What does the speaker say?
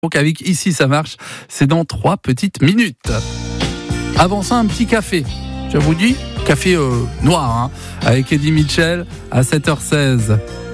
Donc avec Ici ça marche, c'est dans 3 petites minutes. Avant ça, un petit café. Je vous dis, café noir, avec Eddie Mitchell à 7h16.